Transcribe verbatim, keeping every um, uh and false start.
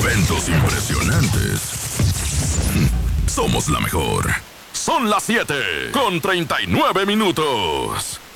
Eventos impresionantes. Somos la mejor. Son las siete con treinta y nueve minutos.